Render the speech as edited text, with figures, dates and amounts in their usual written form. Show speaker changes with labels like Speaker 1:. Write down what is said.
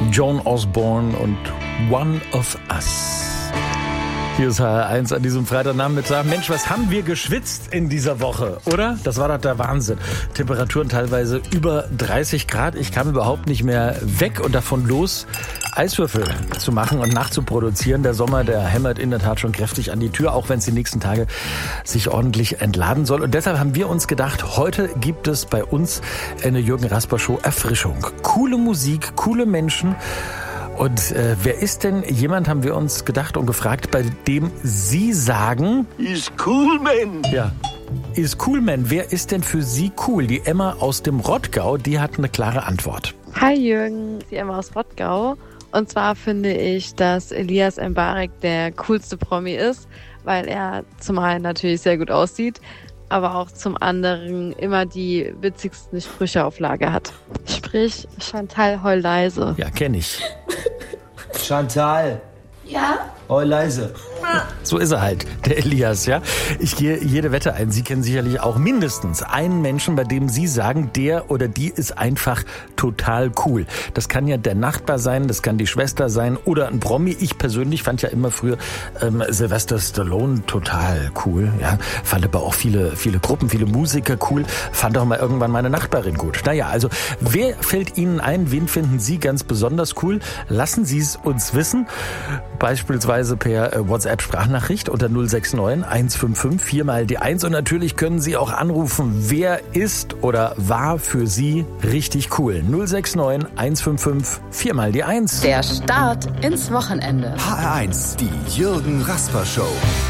Speaker 1: Joan Osborne und One of Us. Hier ist HR1 an diesem Freitagnachmittag. Mensch, was haben wir geschwitzt in dieser Woche, oder? Das war doch der Wahnsinn. Temperaturen teilweise über 30 Grad. Ich kam überhaupt nicht mehr weg und davon los, Eiswürfel zu machen und nachzuproduzieren. Der Sommer, der hämmert in der Tat schon kräftig an die Tür, auch wenn es die nächsten Tage sich ordentlich entladen soll. Und deshalb haben wir uns gedacht, heute gibt es bei uns eine Jürgen Rasper Show Erfrischung. Coole Musik, coole Menschen. Und wer ist denn jemand, haben wir uns gedacht und gefragt, bei dem Sie sagen...
Speaker 2: Ist cool, man.
Speaker 1: Ja, ist cool, man. Wer ist denn für Sie cool? Die Emma aus dem Rottgau, die hat eine klare Antwort.
Speaker 3: Hi Jürgen, die Emma aus Rottgau. Und zwar finde ich, dass Elias Mbarek der coolste Promi ist, weil er zum einen natürlich sehr gut aussieht, aber auch zum anderen immer die witzigsten Sprüche auf Lager hat. Sprich, Chantal, heul leise.
Speaker 1: Ja, kenne ich.
Speaker 4: Chantal.
Speaker 5: Ja?
Speaker 4: Heul leise.
Speaker 1: So ist er halt, der Elias, ja. Ich gehe jede Wette ein. Sie kennen sicherlich auch mindestens einen Menschen, bei dem Sie sagen, der oder die ist einfach total cool. Das kann ja der Nachbar sein, das kann die Schwester sein oder ein Promi. Ich persönlich fand ja immer früher Sylvester Stallone total cool. Ja, fand aber auch viele Gruppen, viele Musiker cool. Fand auch mal irgendwann meine Nachbarin gut. Naja, also wer fällt Ihnen ein? Wen finden Sie ganz besonders cool? Lassen Sie es uns wissen. Beispielsweise per WhatsApp-Sprachnachricht unter 069 155 4 mal die 1. Und natürlich können Sie auch anrufen, wer ist oder war für Sie richtig cool. 069 155 4 mal die 1.
Speaker 6: Der Start ins Wochenende.
Speaker 7: HR1, die Jürgen Rasper Show.